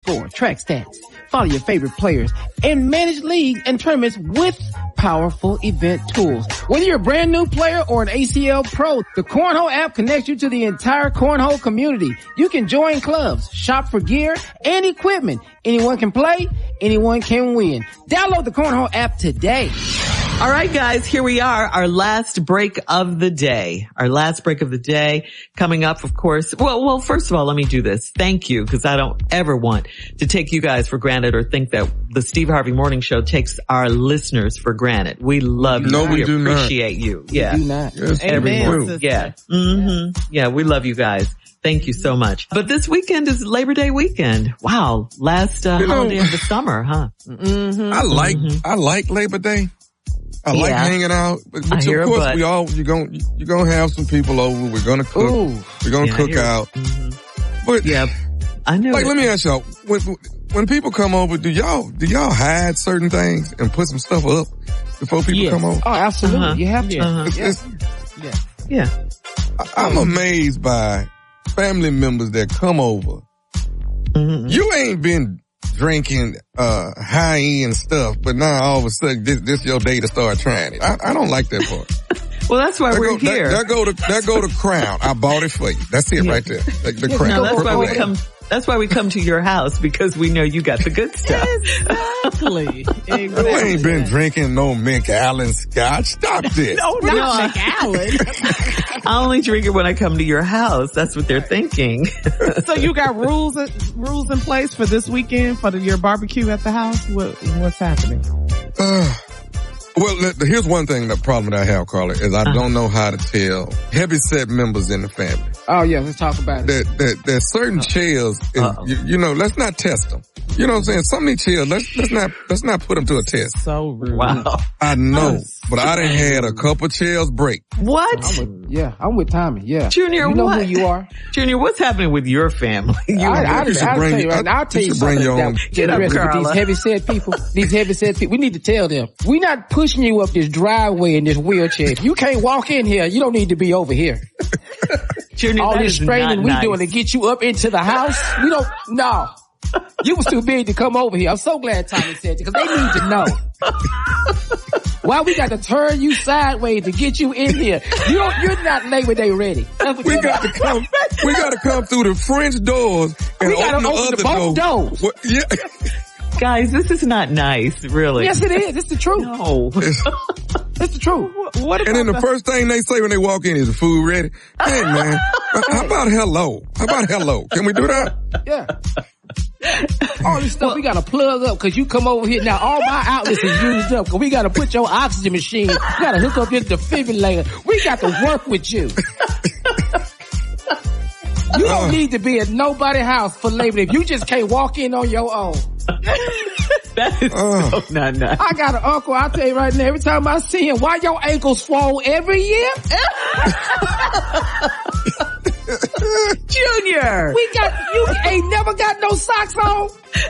score, track stats, follow your favorite players, and manage leagues and tournaments with powerful event tools. Whether you're a brand new player or an ACL pro, the Cornhole app connects you to the entire Cornhole community. You can join clubs, shop for gear and equipment. Anyone can play, anyone can win. Download the Cornhole app today. All right, guys, here we are, our last break of the day. Our last break of the day coming up, of course. Well, first of all, let me do this. Thank you, because I don't ever want to take you guys for granted or think that the Steve Harvey Morning Show takes our listeners for granted. We love you. No, we do appreciate not. you. Yeah. We do not. Yes, Every morning. do. Yeah. Mm-hmm. Yeah, we love you guys. Thank you so much. But this weekend is Labor Day weekend. Wow. Last holiday of the summer, huh? Mm-hmm. I like Labor Day. I like hanging out, but of course you're gonna have some people over. We're gonna cook. Ooh. We're gonna cook out. Mm-hmm. But I know. Like, let me ask y'all: when people come over, do y'all hide certain things and put some stuff up before people come over? Oh, absolutely. You have to. I'm amazed by family members that come over. Mm-hmm. You ain't been drinking high-end stuff, but now all of a sudden this your day to start trying it. I don't like that part. Well, that's why we're here. That go to Crown. I bought it for you. That's it right there. The Crown. No, that's why we come to your house, because we know you got the good stuff. Exactly. You ain't been drinking no Macallan Scotch. Stop this. No, not Macallan. I only drink it when I come to your house. That's what they're thinking. So you got rules in place for this weekend for your barbecue at the house? What's happening? Well, here's one thing, the problem that I have, Carla, is I don't know how to tell heavyset members in the family. Oh yeah, let's talk about it. There's certain chairs, let's not test them. You know what I'm saying? Some of these chairs, let's not put them to a test. So rude. Wow. I know, but I done had a couple chairs break. What? I'm with Tommy. Yeah. Junior, you know what? who you are. Junior, what's happening with your family? I'll tell you something. Get up, Carla. These heavyset people, we need to tell them. We're not pushing you up this driveway in this wheelchair. If you can't walk in here, you don't need to be over here. Junior, all this straining we doing to get you up into the house, no. You was too big to come over here. I'm so glad Tommy said it, because they need to know. Why we got to turn you sideways to get you in here? You're not Labor Day ready. We got to come through the French doors and open the other doors. Yeah. Guys, this is not nice, really. Yes, it is. It's the truth. No. It's the truth. What about and then the first thing they say when they walk in is, the food ready? Hey, man, how about hello? Can we do that? Yeah. All this stuff we gotta plug up, cause you come over here now. All my outlets is used up, cause we gotta put your oxygen machine. We gotta hook up this defibrillator. We got to work with you. You don't need to be at nobody's house for Labor Day. If you just can't walk in on your own. That is so not nice. I got an uncle, I'll tell you right now, every time I see him, why your ankles swole every year? Junior! You ain't never got no socks on?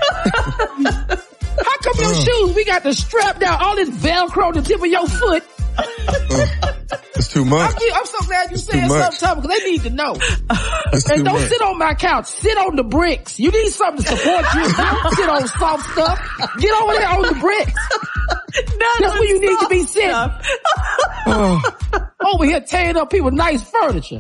How come your shoes, we got the strap down, all this Velcro to the tip of your foot? It's too much. I'm so glad you said something, Tommy, because they need to know. And don't sit on my couch. Sit on the bricks. You need something to support you. Don't sit on soft stuff. Get over there on the bricks. That's where you need to be sitting. Over here tearing up people's nice furniture.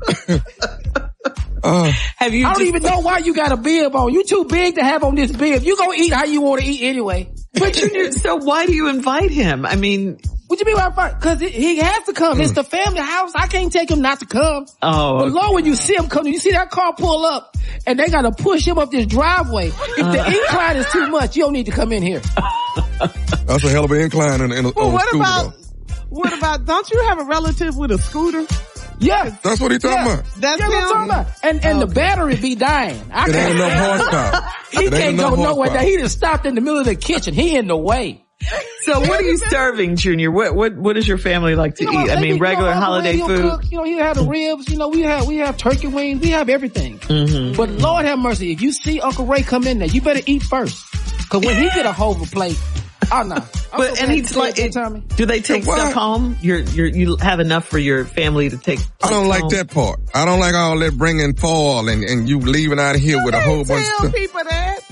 I don't even know why you got a bib on. You too big to have on this bib. You gonna eat how you want to eat anyway. But so why do you invite him? I mean, what you mean by invite? Cause he has to come. It's the family house. I can't take him not to come. Oh. But Lord, when you see him come, you see that car pull up and they gotta push him up this driveway. If the incline is too much, you don't need to come in here. That's a hell of an incline on a scooter. What about, don't you have a relative with a scooter? Yeah. That's what he's talking about. That's what I'm talking about. And the battery be dying. It ain't enough horsepower. He can't go nowhere. He just stopped in the middle of the kitchen. He in the way. So what are you serving, Junior? What does your family like to eat? I mean, regular holiday food. Cook, he have the ribs. We have turkey wings. We have everything. Mm-hmm. But Lord have mercy, if you see Uncle Ray come in there, you better eat first. Cause when he get a Hova plate, oh no. But and he's like, do they take stuff home? You have enough for your family to take? I don't like that part. I don't like all that bringing foil and you leaving out of here with a whole bunch of stuff. Tell people that.